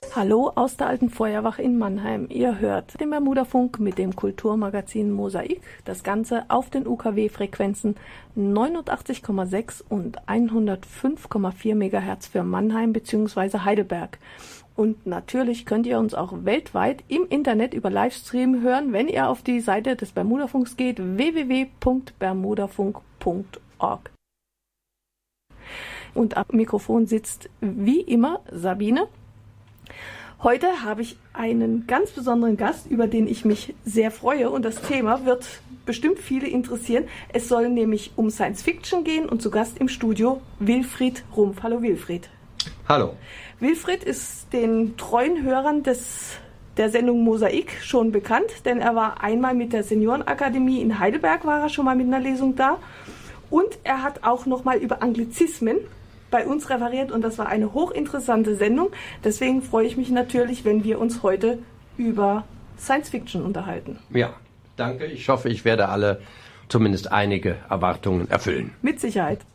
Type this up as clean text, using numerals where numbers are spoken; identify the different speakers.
Speaker 1: Hallo aus der alten Feuerwache in Mannheim. Ihr hört den Bermudafunk mit dem Kulturmagazin Mosaik. Das Ganze auf den UKW-Frequenzen 89,6 und 105,4 MHz für Mannheim bzw. Heidelberg. Und natürlich könnt ihr uns auch weltweit im Internet über Livestream hören, wenn ihr auf die Seite des Bermudafunks geht, www.bermudafunk.org. Und am Mikrofon sitzt wie immer Sabine. Heute habe ich einen ganz besonderen Gast, über den ich mich sehr freue, und das Thema wird bestimmt viele interessieren. Es soll nämlich um Science Fiction gehen und zu Gast im Studio Wilfried Rumpf. Hallo Wilfried.
Speaker 2: Hallo.
Speaker 1: Wilfried ist den treuen Hörern der Sendung Mosaik schon bekannt, denn er war einmal mit der Seniorenakademie in Heidelberg, war er schon mal mit einer Lesung da, und er hat auch noch mal über Anglizismen bei uns referiert und das war eine hochinteressante Sendung. Deswegen freue ich mich natürlich, wenn wir uns heute über Science Fiction unterhalten.
Speaker 2: Ja, danke. Ich hoffe, ich werde zumindest einige Erwartungen erfüllen.
Speaker 1: Mit Sicherheit.